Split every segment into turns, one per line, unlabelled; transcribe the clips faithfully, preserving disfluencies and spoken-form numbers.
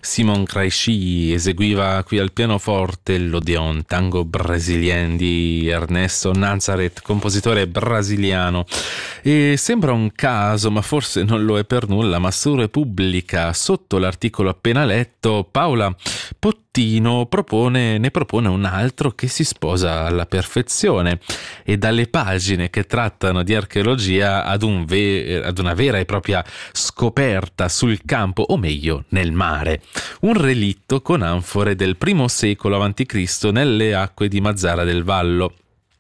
Simon Craici eseguiva qui al pianoforte l'Odeon Tango Brasilien di Ernesto Nazareth, compositore brasiliano. E sembra un caso, ma forse non lo è per nulla, ma su Repubblica, sotto l'articolo appena letto, Paola Pottino propone, ne propone un altro che si sposa alla perfezione, e dalle pagine che trattano di archeologia ad, un ve- ad una vera e propria scoperta sul campo, o meglio nel mare. Un relitto con anfore del primo secolo avanti Cristo nelle acque di Mazara del Vallo.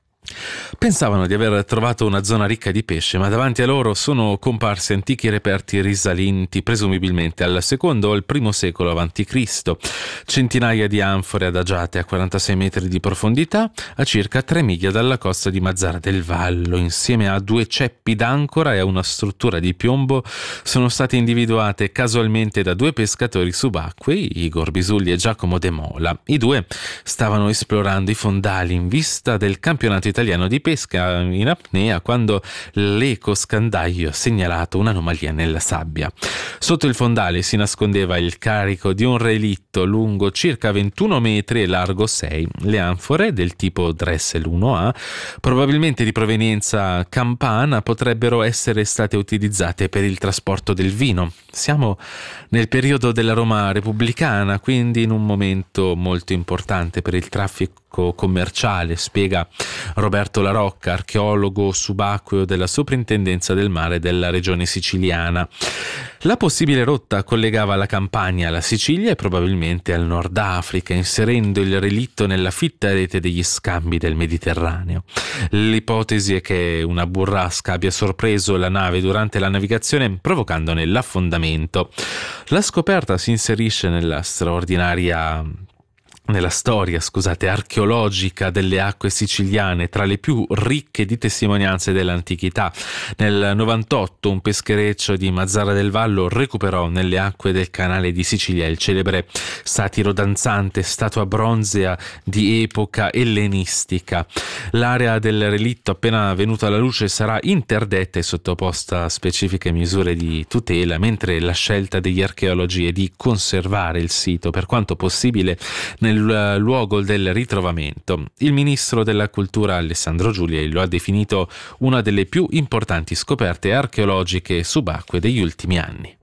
Pensavano di aver trovato una zona ricca di pesce, ma davanti a loro sono comparsi antichi reperti risalenti presumibilmente al secondo o al primo secolo avanti Cristo. Centinaia di anfore adagiate a quarantasei metri di profondità a circa tre miglia dalla costa di Mazara del Vallo, insieme a due ceppi d'ancora e a una struttura di piombo, sono state individuate casualmente da due pescatori subacquei, Igor Bisulli e Giacomo De Mola. I due stavano esplorando i fondali in vista del campionato italiano di pesca in apnea quando l'ecoscandaglio ha segnalato un'anomalia nella sabbia. Sotto il fondale si nascondeva il carico di un relitto lungo circa ventuno metri e largo sei. Le anfore, del tipo Dressel uno A, probabilmente di provenienza campana, potrebbero essere state utilizzate per il trasporto del vino. Siamo nel periodo della Roma repubblicana, quindi in un momento molto importante per il traffico commerciale, spiega Roberto La Rocca, archeologo subacqueo della Soprintendenza del Mare della regione siciliana. La possibile rotta collegava la Campania alla Sicilia e probabilmente al Nord Africa, inserendo il relitto nella fitta rete degli scambi del Mediterraneo. L'ipotesi è che una burrasca abbia sorpreso la nave durante la navigazione, provocandone l'affondamento. La scoperta si inserisce nella straordinaria nella storia, scusate, archeologica delle acque siciliane, tra le più ricche di testimonianze dell'antichità. Nel novantotto un peschereccio di Mazara del Vallo recuperò nelle acque del canale di Sicilia il celebre satiro danzante, statua bronzea di epoca ellenistica. L'area del relitto, appena venuta alla luce, sarà interdetta e sottoposta a specifiche misure di tutela, mentre la scelta degli archeologi è di conservare il sito per quanto possibile nel luogo del ritrovamento. Il ministro della cultura Alessandro Giulia lo ha definito una delle più importanti scoperte archeologiche subacquee degli ultimi anni.